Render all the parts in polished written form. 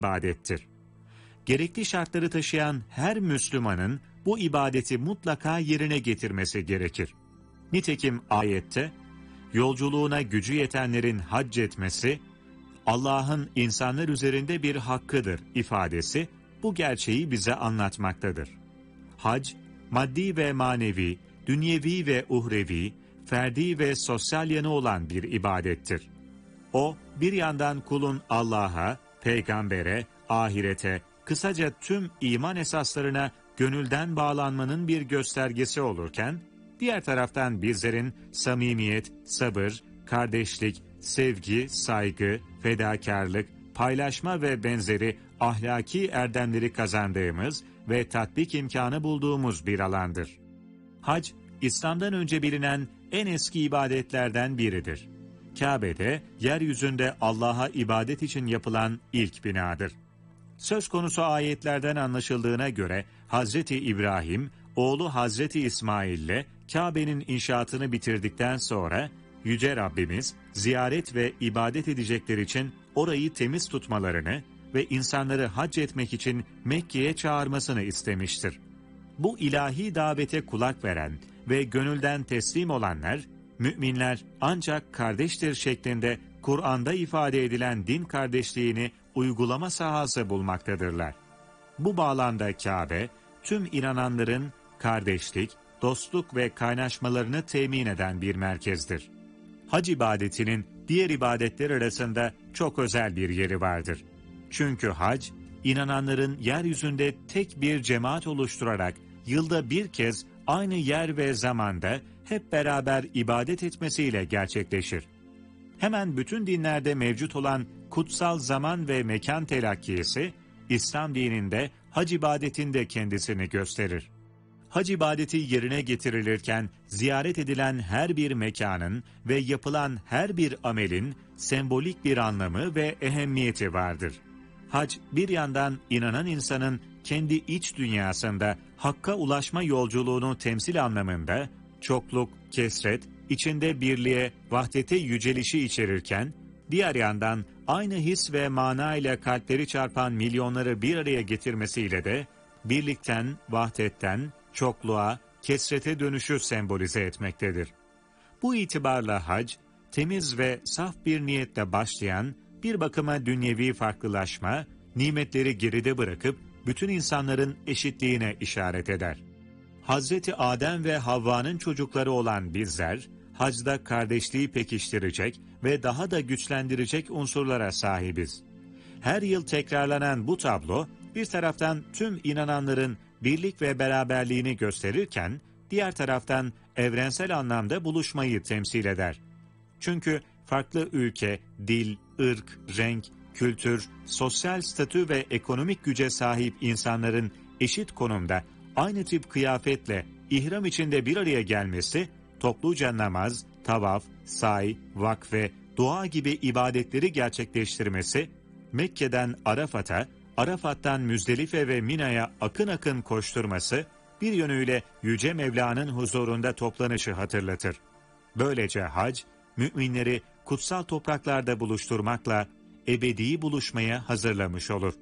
ibadettir. Gerekli şartları taşıyan her Müslümanın bu ibadeti mutlaka yerine getirmesi gerekir. Nitekim ayette, yolculuğuna gücü yetenlerin hac etmesi, Allah'ın insanlar üzerinde bir hakkıdır ifadesi, bu gerçeği bize anlatmaktadır. Hac, maddi ve manevi, dünyevi ve uhrevi, ferdi ve sosyal yanı olan bir ibadettir. O, bir yandan kulun Allah'a, peygambere, ahirete, kısaca tüm iman esaslarına gönülden bağlanmanın bir göstergesi olurken, diğer taraftan bizlerin samimiyet, sabır, kardeşlik, sevgi, saygı, fedakarlık, paylaşma ve benzeri ahlaki erdemleri kazandığımız ve tatbik imkanı bulduğumuz bir alandır. Hac, İslam'dan önce bilinen en eski ibadetlerden biridir. Kabe'de, yeryüzünde Allah'a ibadet için yapılan ilk binadır. Söz konusu ayetlerden anlaşıldığına göre Hazreti İbrahim, oğlu Hazreti İsmail ile Kabe'nin inşaatını bitirdikten sonra Yüce Rabbimiz ziyaret ve ibadet edecekler için orayı temiz tutmalarını ve insanları hac etmek için Mekke'ye çağırmasını istemiştir. Bu ilahi davete kulak veren ve gönülden teslim olanlar, müminler ancak kardeştir şeklinde Kur'an'da ifade edilen din kardeşliğini uygulama sahası bulmaktadırlar. Bu bağlamda Kabe, tüm inananların kardeşlik, dostluk ve kaynaşmalarını temin eden bir merkezdir. Hac ibadetinin diğer ibadetler arasında çok özel bir yeri vardır. Çünkü hac, inananların yeryüzünde tek bir cemaat oluşturarak yılda bir kez aynı yer ve zamanda hep beraber ibadet etmesiyle gerçekleşir. Hemen bütün dinlerde mevcut olan kutsal zaman ve mekan telakkisi, İslam dininde hac ibadetinde kendisini gösterir. Hac ibadeti yerine getirilirken ziyaret edilen her bir mekanın ve yapılan her bir amelin sembolik bir anlamı ve ehemmiyeti vardır. Hac bir yandan inanan insanın kendi iç dünyasında Hakk'a ulaşma yolculuğunu temsil anlamında çokluk, kesret, içinde birliğe, vahdete yücelişi içerirken, diğer yandan aynı his ve mana ile kalpleri çarpan milyonları bir araya getirmesiyle de birlikten, vahdetten, çokluğa, kesrete dönüşü sembolize etmektedir. Bu itibarla hac, temiz ve saf bir niyetle başlayan, bir bakıma dünyevi farklılaşma, nimetleri geride bırakıp bütün insanların eşitliğine işaret eder. Hazreti Adem ve Havva'nın çocukları olan bizler, hacda kardeşliği pekiştirecek ve daha da güçlendirecek unsurlara sahibiz. Her yıl tekrarlanan bu tablo, bir taraftan tüm inananların birlik ve beraberliğini gösterirken, diğer taraftan evrensel anlamda buluşmayı temsil eder. Çünkü farklı ülke, dil, ırk, renk, kültür, sosyal statü ve ekonomik güce sahip insanların eşit konumda aynı tip kıyafetle ihram içinde bir araya gelmesi, topluca namaz, tavaf, say, vakfe, dua gibi ibadetleri gerçekleştirmesi, Mekke'den Arafat'a, Arafat'tan Müzdelife ve Mina'ya akın akın koşturması, bir yönüyle Yüce Mevla'nın huzurunda toplanışı hatırlatır. Böylece hac, müminleri kutsal topraklarda buluşturmakla ebedi buluşmaya hazırlamış olur.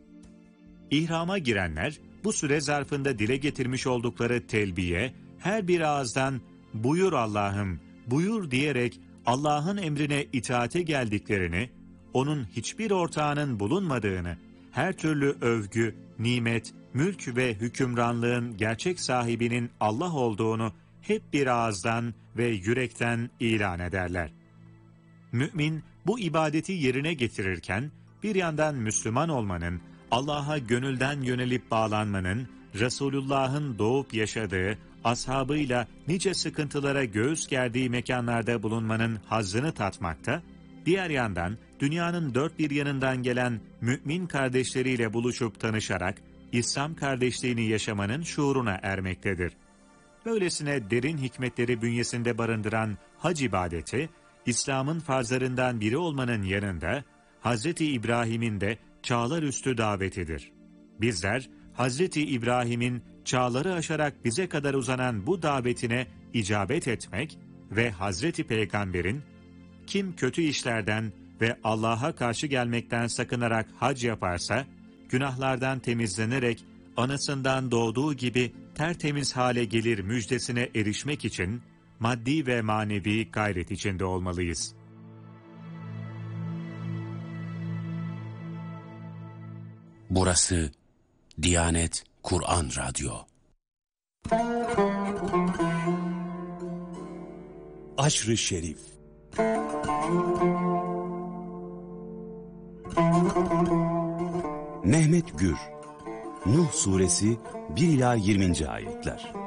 İhrama girenler, bu süre zarfında dile getirmiş oldukları telbiye, her bir ağızdan "Buyur Allah'ım, buyur" diyerek Allah'ın emrine itaate geldiklerini, onun hiçbir ortağının bulunmadığını, her türlü övgü, nimet, mülk ve hükümranlığın gerçek sahibinin Allah olduğunu hep bir ağızdan ve yürekten ilan ederler. Mümin bu ibadeti yerine getirirken, bir yandan Müslüman olmanın, Allah'a gönülden yönelip bağlanmanın, Resulullah'ın doğup yaşadığı, ashabıyla nice sıkıntılara göğüs gerdiği mekanlarda bulunmanın hazzını tatmakta, diğer yandan dünyanın dört bir yanından gelen mümin kardeşleriyle buluşup tanışarak İslam kardeşliğini yaşamanın şuuruna ermektedir. Böylesine derin hikmetleri bünyesinde barındıran hac ibadeti, İslam'ın farzlarından biri olmanın yanında Hazreti İbrahim'in de çağlar üstü davetidir. Bizler Hazreti İbrahim'in çağları aşarak bize kadar uzanan bu davetine icabet etmek ve Hazreti Peygamber'in kim kötü işlerden ve Allah'a karşı gelmekten sakınarak hac yaparsa günahlardan temizlenerek anasından doğduğu gibi tertemiz hale gelir müjdesine erişmek için maddi ve manevi gayret içinde olmalıyız. Burası Diyanet Kur'an Radyo. Aşr-ı Şerif. Mehmet Gür. Nuh Suresi 1-20. ayetler.